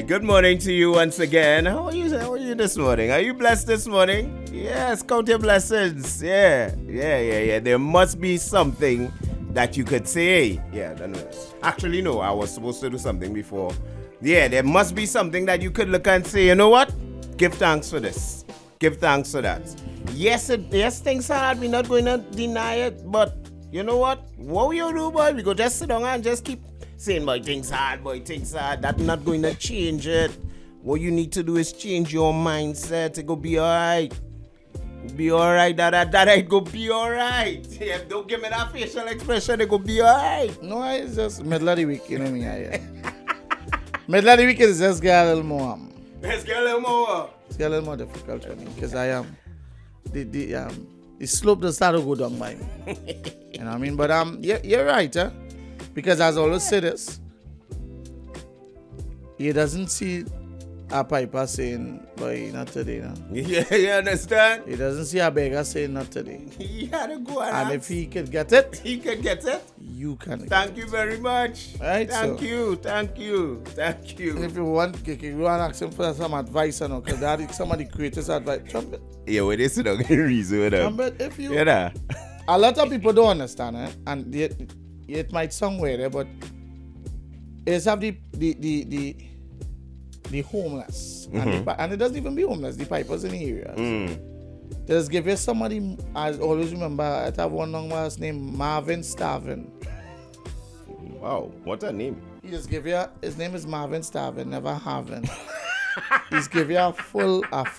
right. Good morning to you once again. How are you? How are you this morning? Are you blessed this morning? Yes, count your blessings. Yeah. There must be something that you could say. Yeah, that was. Actually, no, I was supposed to do something before. Yeah, there must be something that you could look and say, you know what? Give thanks for this. Give thanks for that. Yes, things are hard. We're not going to deny it, but you know what? What we do, boy? We go just sit down and just keep saying, boy, things hard. That's not going to change it. What you need to do is change your mindset. It go be alright. Be alright, that it go be alright. Yeah, don't give me that facial expression, it go be alright. No, it's just middle of the week, you know me. Middle of the week is just get a little more. Let's get a little more. It's get a little more difficult for me because I am the slope does start to go down by me. You know what I mean? But you're right, huh? Because as I always say this, he doesn't see a piper saying, boy, not today, no. Yeah, you understand? He doesn't see a beggar saying, not today. He had to go and And if he can get it, he can get it. you can Thank you very much. Right, Thank so. you. And if you want, you can go and ask him for some advice, because that is some of the greatest advice. Trumpet. Yeah, when they sit down, reason with them. Trumpet, if you... Yeah. A lot of people don't understand, and it might sound weird, but it's have the homeless, and it doesn't even be homeless, the pipers in the areas. Just give you somebody, I always remember, I have one young man's name, Marvin Starvin. Wow, what a name. He just give you, his name is Marvin Starvin, never having. He's give you a full